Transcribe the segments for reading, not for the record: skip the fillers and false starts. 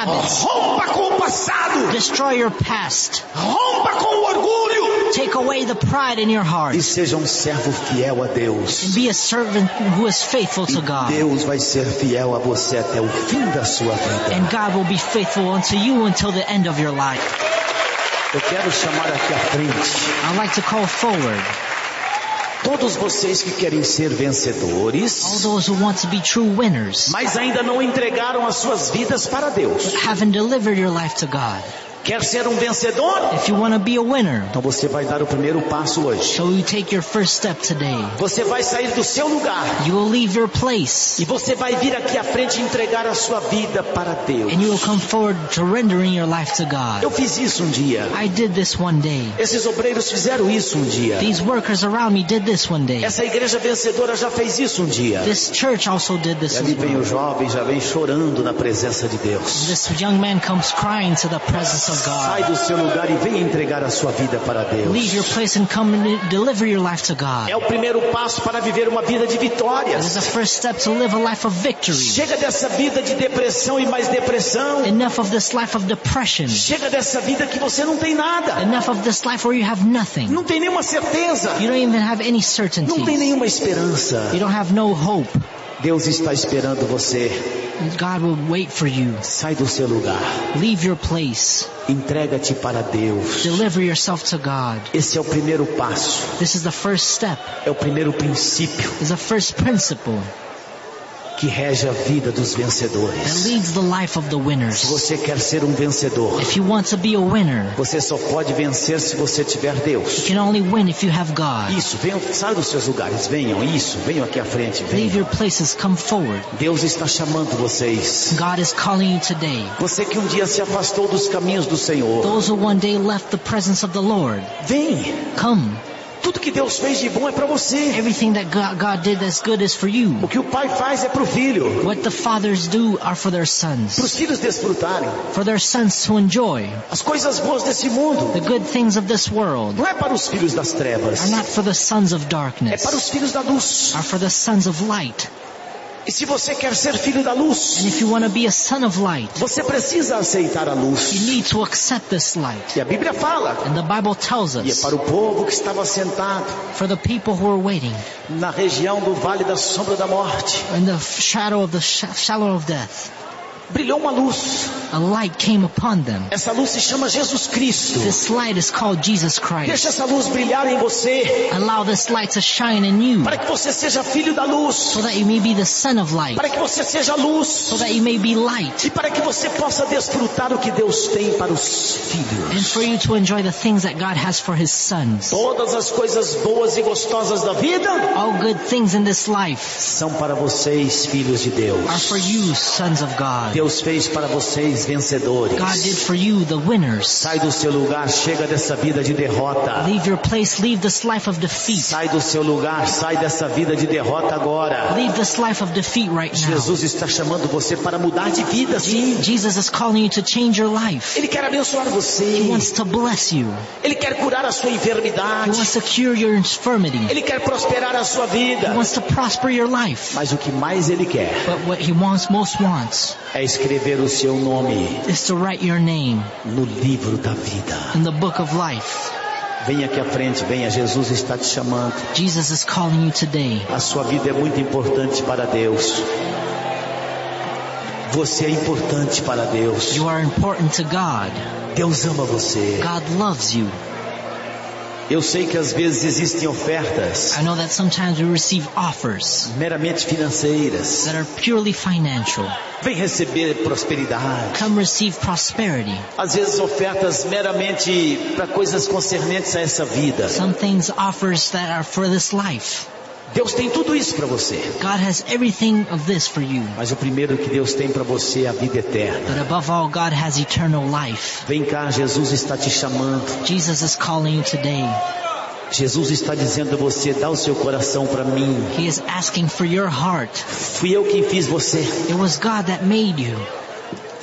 habits. Rompa com o passado. Destroy your past. Rompa com o orgulho. Take away the pride in your heart. E seja um servo fiel a Deus. And be a servant who is faithful to God. Deus vai ser fiel a você até o fim da sua vida. And God will be faithful unto you until the end of your life. Eu quero chamar aqui à frente I'd like to call forward todos vocês que querem ser vencedores, all those who want to be true winners, mas ainda não entregaram as suas vidas para Deus. haven't delivered your life to God. Quer ser um vencedor? If you want to be a winner, Então você vai dar o primeiro passo hoje. so you take your first step today. Você vai sair do seu lugar You will leave your place e você vai vir aqui à frente e entregar a sua vida para Deus. and you will come forward surrendering your life to Eu God. fiz isso um dia. I did this one day. Esses obreiros fizeram isso um dia. These workers around me did this one day. Essa igreja vencedora já fez isso um dia. This church also did this E as ali vem well. o jovem, já vem chorando na presença de Deus. This young man comes crying to the presence of Sai God. do seu lugar e venha entregar a sua vida para Deus. Leave your place and come and deliver your life to God. É o primeiro passo para viver uma vida de It is vitórias. the first step to live a life of victory. Chega dessa vida de depressão e mais depressão. Enough of this life of depression. Chega dessa vida que você não tem nada. Enough of this life where you have nothing. Não tem nenhuma certeza. You don't even have any Não tem certainty. nenhuma esperança. You don't have no hope. Deus está esperando você. God will wait for you. Sai do seu lugar. Leave your place. Entrega-te para Deus. Deliver yourself to God. Esse é o primeiro passo. This is the first step. É o primeiro princípio It's the first principle que rege a vida dos that vencedores. leads the life of the Se winners. você quer ser um vencedor, If you want to be a winner, você só pode vencer se você tiver Deus. you can only win if you have God. Isso, venham, saiam dos seus lugares, venham aqui à frente, Leave venham. your places, come forward. Deus está chamando vocês. God is calling you today. Você que um dia se afastou dos caminhos do Senhor, Those who one day left the presence of the Lord, vem. come. Tudo que Deus fez de bom é para você. Everything that God did that's good is for you. O que o pai faz é para o filho, What the fathers do are for their para sons. os filhos desfrutarem. For their sons to enjoy. As coisas boas desse mundo The good things of this world não é para os filhos das trevas, are not for the sons of é darkness, para os filhos da luz. are for the sons of light. E se você quer ser filho da luz, And if you want to be a son of light, você precisa aceitar a you luz. need to accept this light. E a Bíblia fala, And the Bible tells e é us, para o povo que estava sentado for the people who are waiting na região do vale da sombra da morte, in the shadow of the shallow of death, brilhou uma luz. a light came upon them. Essa luz se chama Jesus Cristo. This light is called Jesus Deixa Christ. essa luz brilhar em você, Allow this light to shine in you, para que você seja filho da luz, so that you may be the son of light, para que você seja luz, so that you may be light, e para que você possa desfrutar o que Deus tem para os and filhos. for you to enjoy the things that God has for His sons. Todas as coisas boas e gostosas da vida All good things in this life são para vocês, filhos de Deus. are for you, sons of God. Deus fez para vocês vencedores. God did for you, the winners. Sai do seu lugar, chega dessa vida de derrota. Leave your place, leave this life of defeat. Sai do seu lugar, sai dessa vida de derrota agora. Leave this life of defeat right now. Jesus está chamando você para mudar de vida, sim. Jesus is calling you to change your life. Ele quer abençoar He você. wants to bless you. Ele quer curar a sua He enfermidade. wants to cure your infirmity. Ele quer prosperar a sua He vida. wants to prosper your life. Mas o que mais ele quer But what He most wants é escrever o seu nome is to write your name no livro da vida. in the book of life. Venha aqui à frente, venha. Jesus está te chamando. Jesus is calling you today. A sua vida é muito importante para Deus. Você é importante para Deus. You are important to God. Deus ama você. God loves you. Eu sei que às vezes existem ofertas I know that sometimes we receive offers meramente financeiras. that are purely financial. Vem receber prosperidade. Come receive prosperity. Às vezes ofertas meramente para coisas concernentes a essa vida. Some things offers that are for this life. Deus tem tudo isso para você. God has everything of this for you. Mas o primeiro que Deus tem para você é a vida eterna. But above all, God has eternal life. Vem cá, Jesus está te chamando. Jesus is calling you today. Jesus está dizendo a você, dá o seu coração para mim. He is asking for your heart. Fui eu quem fiz você. It was God that made you.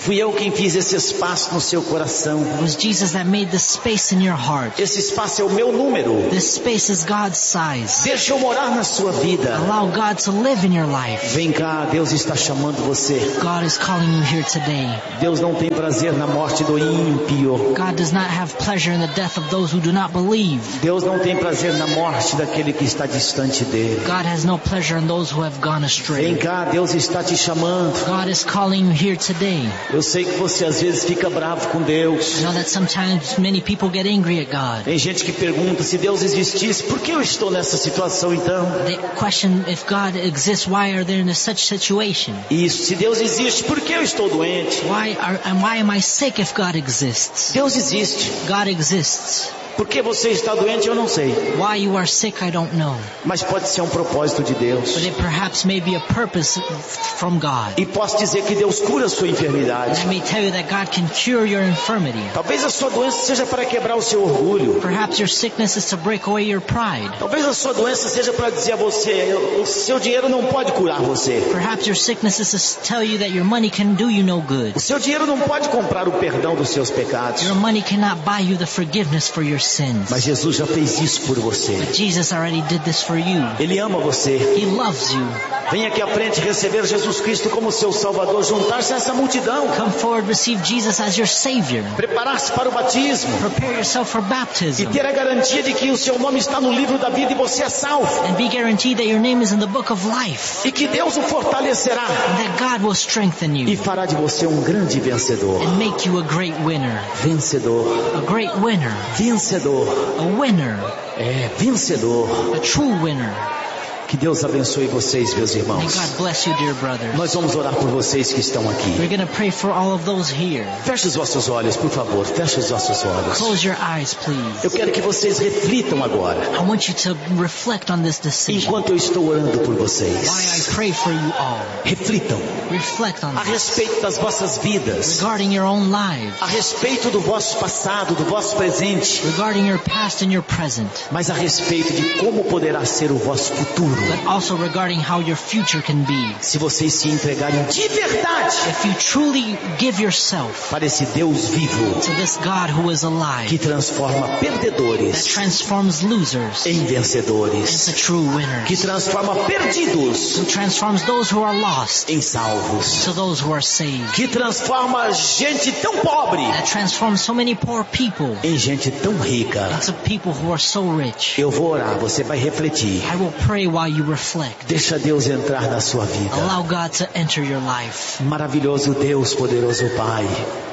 Fui eu quem fiz esse espaço no seu coração. It was Jesus that made this space in your heart. Esse espaço é o meu número. This space is God's size. Deixa eu morar na sua vida. Allow God to live in your life. Vem cá, Deus está chamando você. God is calling you here today. Deus não tem prazer na morte do ímpio. God does not have pleasure in the death of those who do not believe. Deus não tem prazer na morte daquele que está distante dele. God has no pleasure in those who have gone astray. Vem cá, Deus está te chamando. God is calling you here today. Eu sei que você às vezes fica bravo com Deus. I know that sometimes many people get angry at God. Tem gente que pergunta, se Deus existisse, por que eu estou nessa situação então? They question if God exists, why are they in such situation? Isso, se Deus existe, por que eu estou doente? Why am I sick if God exists? Deus existe. God exists. Por que você está doente, eu não sei. Why you are sick, I don't know. Mas pode ser um propósito de Deus. But it perhaps may be a purpose from God. E posso dizer que Deus cura a sua enfermidade. And I may tell you that God can cure your infirmity. Talvez a sua doença seja para quebrar o seu orgulho. Perhaps your sickness is to break away your pride. Talvez a sua doença seja para dizer a você, o seu dinheiro não pode curar você. Perhaps your sickness is to tell you that your money can do you no good. O seu dinheiro não pode comprar o perdão dos seus pecados. Your money cannot buy you the forgiveness for your sins. Mas Jesus já fez isso por você. But Jesus already did this for you. Ele ama você. He loves you. Venha aqui à frente receber Jesus Cristo como seu Salvador, juntar-se a essa multidão. Come forward, receive Jesus as your Savior. Preparar-se para o batismo. Prepare yourself for baptism. E ter a garantia de que o seu nome está no livro da vida e você é salvo. And be guaranteed that your name is in the book of life. E que Deus o fortalecerá. And that God will strengthen you. E fará de você um grande vencedor. And make you a great winner. Vencedor. A great winner. Vencedor. A winner. É, vencedor. A true winner. Que Deus abençoe vocês, meus May irmãos. God bless you, dear brothers. Nós vamos orar por vocês que estão aqui. We're going to pray for all of those here. Feche os vossos olhos, por favor. Feche os vossos olhos. Close your eyes, please. Eu quero que vocês reflitam agora. I want you to reflect on this decision. Enquanto eu estou orando por Why I vocês. pray for you all. Reflitam Reflect on a this. respeito das vossas vidas. Regarding your own lives. A respeito do vosso passado, do vosso presente. Regarding your past and your present. Mas a respeito de como poderá ser o vosso futuro. But also regarding how your future can be. Se vocês se entregarem de verdade If you truly give yourself para esse Deus vivo to this God who is que alive, transforma that perdedores transforms losers em vencedores, into true winners, que transforma perdidos who transforms those who are lost em salvos, to those who are saved, que transforma gente tão pobre that transforms so many poor people em gente tão rica. into people who are so rich. Eu vou orar, você vai refletir. I will pray while you reflect. Deixa Deus entrar na sua vida. Allow God to enter your life. Maravilhoso Deus, poderoso Pai.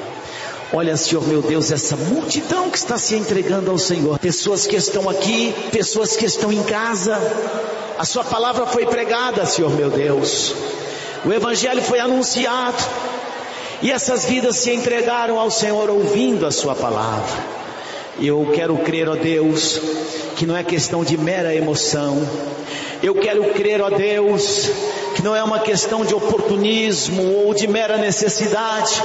Olha, Senhor meu Deus, essa multidão que está se entregando ao Senhor. Pessoas que estão aqui, pessoas que estão em casa. A sua palavra foi pregada, Senhor meu Deus. O Evangelho foi anunciado. E essas vidas se entregaram ao Senhor ouvindo a sua palavra. Eu quero crer, ó Deus, que não é questão de mera emoção. Eu quero crer, ó Deus, que não é uma questão de oportunismo ou de mera necessidade.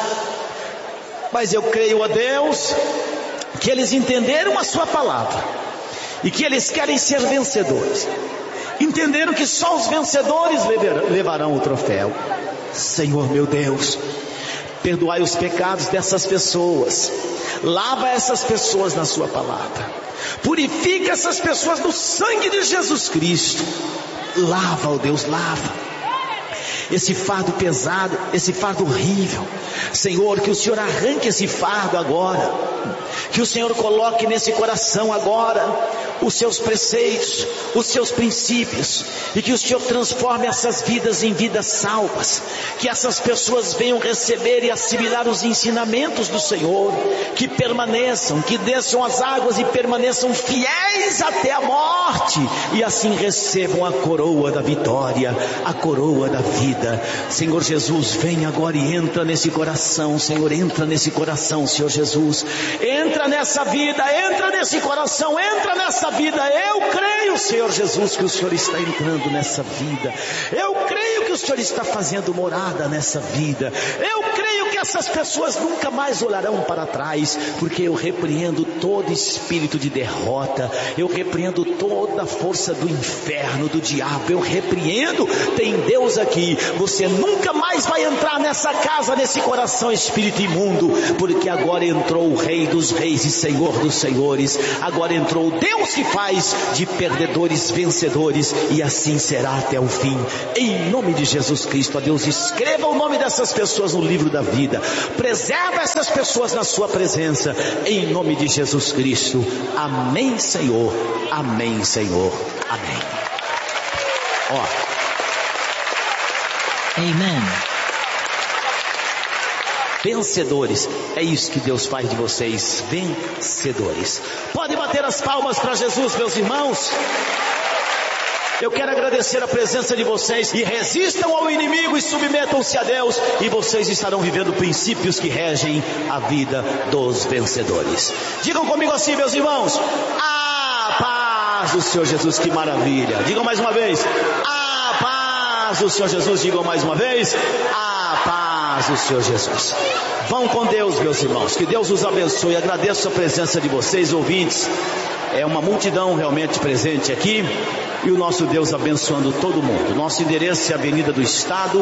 Mas eu creio, ó Deus, que eles entenderam a sua palavra e que eles querem ser vencedores. Entenderam que só os vencedores levarão o troféu. Senhor meu Deus, perdoai os pecados dessas pessoas. Lava essas pessoas na sua palavra. Purifica essas pessoas no sangue de Jesus Cristo. Lava, ó Deus, lava esse fardo pesado, esse fardo horrível. Senhor, que o Senhor arranque esse fardo agora. Que o Senhor coloque nesse coração agora os seus preceitos, os seus princípios, e que o Senhor transforme essas vidas em vidas salvas. Que essas pessoas venham receber e assimilar os ensinamentos do Senhor, que permaneçam, que desçam as águas e permaneçam fiéis até a morte, e assim recebam a coroa da vitória, a coroa da vida. Senhor Jesus, vem agora e entra nesse coração. Senhor, entra nesse coração, Senhor Jesus. Entra nessa vida, entra nesse coração, entra nessa vida. Eu creio, Senhor Jesus, que o Senhor está entrando nessa vida. Eu creio que o Senhor está fazendo morada nessa vida. Eu creio que essas pessoas nunca mais olharão para trás, porque eu repreendo todo espírito de derrota, eu repreendo toda a força do inferno, do diabo, eu repreendo. Tem Deus aqui. Você nunca mais vai entrar nessa casa, nesse coração, espírito imundo, porque agora entrou o Rei dos Reis e Senhor dos Senhores. Agora entrou o Deus que faz de perdedores vencedores, e assim será até o fim. Em nome de Jesus Cristo, ó Deus, escreva o nome dessas pessoas no livro da vida, preserva essas pessoas na sua presença, em nome de Jesus Cristo. Amém, Senhor. Amém, Senhor. Amém. Ó. Amen. Vencedores, é isso que Deus faz de vocês, vencedores. Pode bater as palmas para Jesus, meus irmãos. Eu quero agradecer a presença de vocês, e resistam ao inimigo e submetam-se a Deus, e vocês estarão vivendo princípios que regem a vida dos vencedores. Digam comigo assim, meus irmãos: a paz do Senhor Jesus. Que maravilha. Digam mais uma vez: a paz do Senhor Jesus. Digam mais uma vez: a paz do Senhor Jesus. Vão com Deus, meus irmãos, que Deus os abençoe. Agradeço a presença de vocês, ouvintes. É uma multidão realmente presente aqui, e o nosso Deus abençoando todo mundo. Nosso endereço é Avenida do Estado,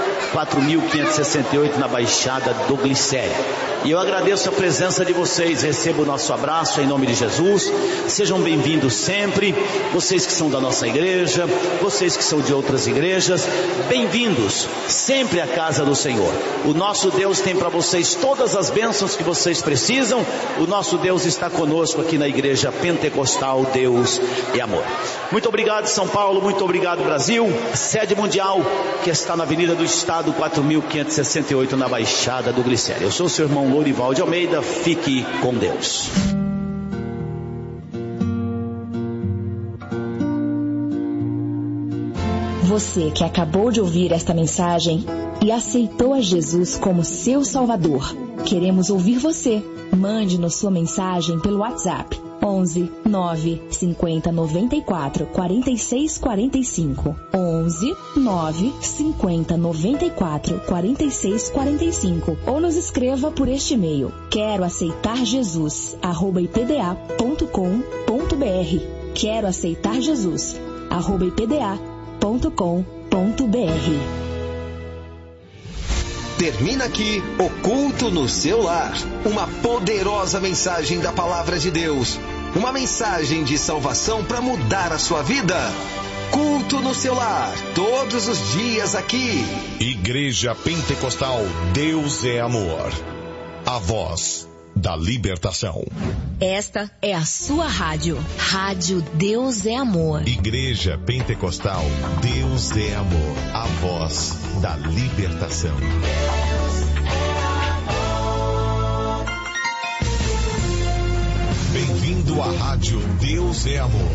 4568, na Baixada do Glicério. E eu agradeço a presença de vocês, recebo o nosso abraço em nome de Jesus. Sejam bem-vindos sempre, vocês que são da nossa igreja, vocês que são de outras igrejas, bem-vindos sempre à casa do Senhor. O nosso Deus tem para vocês todas as bênçãos que vocês precisam. O nosso Deus está conosco aqui na Igreja Pentecostal Deus e Amor. Muito obrigado, São Paulo, muito obrigado, Brasil. Sede mundial que está na Avenida do Estado, 4568, na Baixada do Glicério. Eu sou o seu irmão Lourival de Almeida. Fique com Deus. Você que acabou de ouvir esta mensagem e aceitou a Jesus como seu Salvador, queremos ouvir você. Mande-nos sua mensagem pelo WhatsApp 11 9 50 94 46 45, 11 9 50 94 46 45, ou nos escreva por este e-mail: quero aceitar Jesus @ipda.com.br. quero aceitar Jesus @ipda.com.br. Termina aqui o Culto no Seu Lar, uma poderosa mensagem da Palavra de Deus, uma mensagem de salvação para mudar a sua vida. Culto no Seu Lar, todos os dias aqui. Igreja Pentecostal Deus é Amor, a voz da libertação. Esta é a sua rádio, Rádio Deus é Amor. Igreja Pentecostal Deus é Amor, a voz da libertação. Bem-vindo à Rádio Deus é Amor.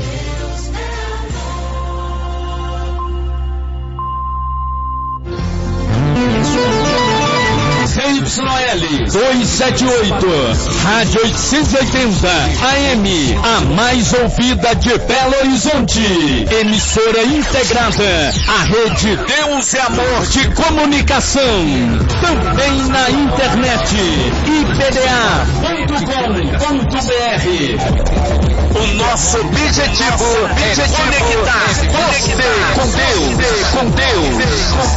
ZYL 278, Rádio 880 AM, a mais ouvida de Belo Horizonte. Emissora integrada à rede Deus é Amor de comunicação. Também na internet, ipda.com.br. O nosso objetivo é conectar você com Deus.